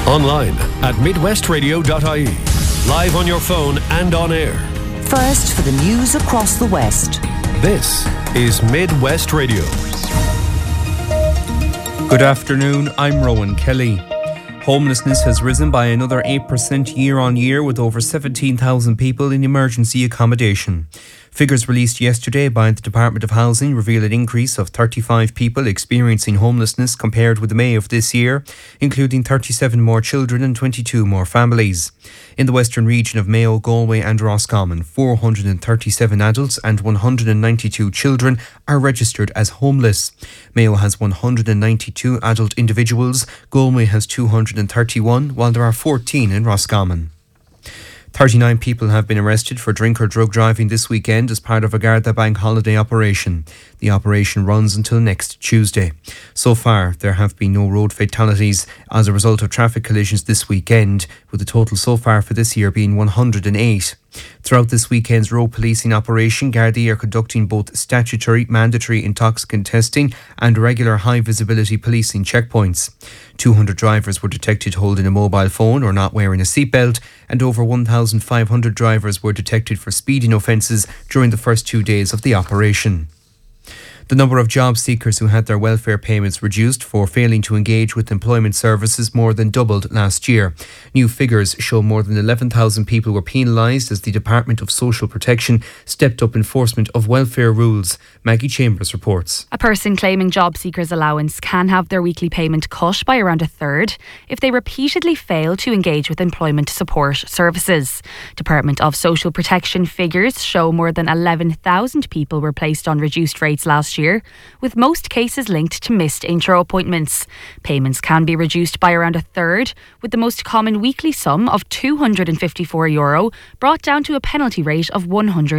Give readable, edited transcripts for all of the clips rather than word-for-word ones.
Online at midwestradio.ie. Live on your phone and on air. First for the news across the West. This is Midwest Radio. Good afternoon, I'm Rowan Kelly. Homelessness has risen by another 8% year on year, with over 17,000 people in emergency accommodation. Figures released yesterday by the Department of Housing reveal an increase of 35 people experiencing homelessness compared with May of this year, including 37 more children and 22 more families. In the western region of Mayo, Galway and Roscommon, 437 adults and 192 children are registered as homeless. Mayo has 192 adult individuals, Galway has 231, while there are 14 in Roscommon. 39 people have been arrested for drink or drug driving this weekend as part of a Garda bank holiday operation. The operation runs until next Tuesday. So far, there have been no road fatalities as a result of traffic collisions this weekend, with the total so far for this year being 108. Throughout this weekend's road policing operation, Gardaí are conducting both statutory mandatory intoxicant testing and regular high visibility policing checkpoints. 200 drivers were detected holding a mobile phone or not wearing a seatbelt, and over 1,500 drivers were detected for speeding offences during the first 2 days of the operation. The number of job seekers who had their welfare payments reduced for failing to engage with employment services more than doubled last year. New figures show more than 11,000 people were penalised as the Department of Social Protection stepped up enforcement of welfare rules. Maggie Chambers reports. A person claiming job seekers allowance can have their weekly payment cut by around a third if they repeatedly fail to engage with employment support services. Department of Social Protection figures show more than 11,000 people were placed on reduced rates last year, with most cases linked to missed intro appointments. Payments can be reduced by around a third, with the most common weekly sum of €254 brought down to a penalty rate of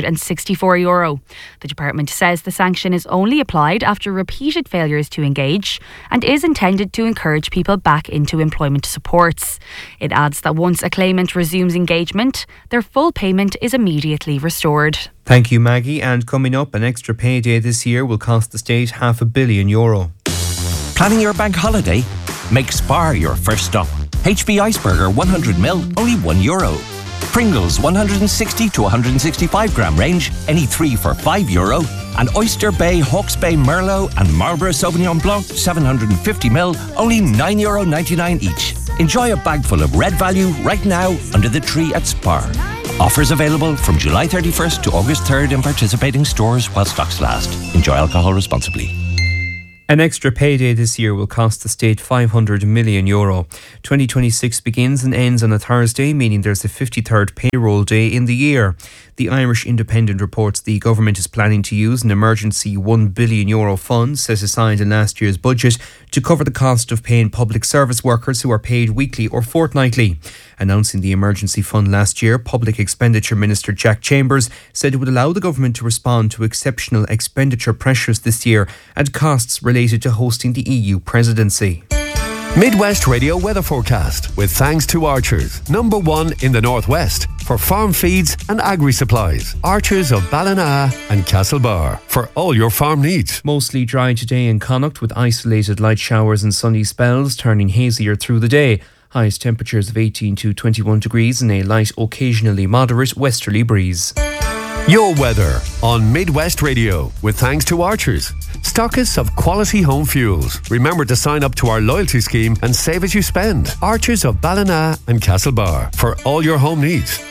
€164. The department says the sanction is only applied after repeated failures to engage and is intended to encourage people back into employment supports. It adds that once a claimant resumes engagement, their full payment is immediately restored. Thank you, Maggie. And coming up, an extra payday this year will cost the state €500 million. Planning your bank holiday? Make Spar your first stop. HB Iceberger 100ml, only €1. Pringles 160 to 165 gram range, any 3 for €5. And Oyster Bay, Hawke's Bay Merlot and Marlborough Sauvignon Blanc 750ml, only €9.99 each. Enjoy a bag full of red value right now under the tree at Spar. Offers available from July 31st to August 3rd in participating stores while stocks last. Enjoy alcohol responsibly. An extra payday this year will cost the state €500 million. 2026 begins and ends on a Thursday, meaning there's a 53rd payroll day in the year. The Irish Independent reports the government is planning to use an emergency €1 billion fund set aside in last year's budget to cover the cost of paying public service workers who are paid weekly or fortnightly. Announcing the emergency fund last year, Public Expenditure Minister Jack Chambers said it would allow the government to respond to exceptional expenditure pressures this year and costs related to hosting the EU presidency. Midwest Radio weather forecast with thanks to Archers, #1 in the Northwest for farm feeds and agri-supplies. Archers of Ballina and Castlebar for all your farm needs. Mostly dry today in Connacht with isolated light showers and sunny spells, turning hazier through the day. Highest temperatures of 18 to 21 degrees and a light, occasionally moderate westerly breeze. Your weather on Midwest Radio with thanks to Archers, stockists of quality home fuels. Remember to sign up to our loyalty scheme and save as you spend. Archers of Ballina and Castlebar for all your home needs.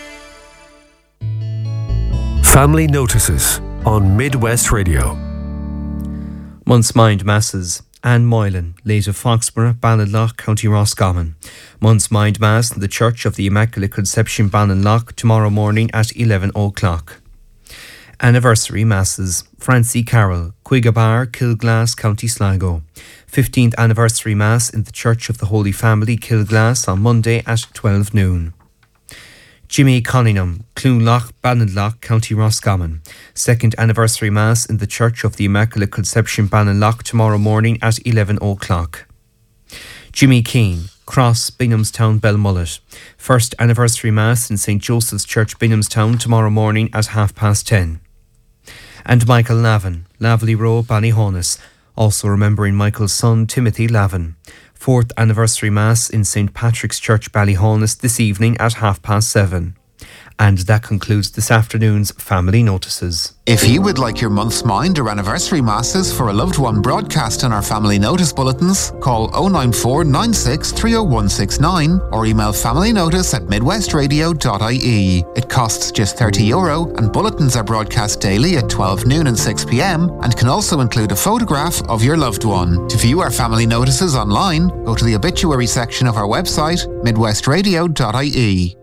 Family notices on Midwest Radio. Month's-Mind Masses. Anne Moylan, late of Foxborough, Ballinlough, County Roscommon. Month's-Mind Mass in the Church of the Immaculate Conception, Ballinlough, tomorrow morning at 11 o'clock. Anniversary Masses. Francie Carroll, Quigabar, Kilglass, County Sligo. 15th Anniversary Mass in the Church of the Holy Family, Kilglass, on Monday at 12 noon. Jimmy Conningham, Clunlough, Ballinlough, County Roscommon. 2nd Anniversary Mass in the Church of the Immaculate Conception, Ballinlough, tomorrow morning at 11 o'clock. Jimmy Keane, Cross, Binghamstown, Belmullet. 1st Anniversary Mass in St. Joseph's Church, Binghamstown, tomorrow morning at 10:30. And Michael Lavin, Laverley Row, Ballyhonus, also remembering Michael's son Timothy Lavin. 4th anniversary Mass in St Patrick's Church, Ballyholness this evening at 7:30. And that concludes this afternoon's Family Notices. If you would like your month's mind or anniversary masses for a loved one broadcast in our Family Notice bulletins, call 094 96 30169 or email familynotice@midwestradio.ie. It costs just €30 and bulletins are broadcast daily at 12 noon and 6 p.m. and can also include a photograph of your loved one. To view our Family Notices online, go to the obituary section of our website, midwestradio.ie.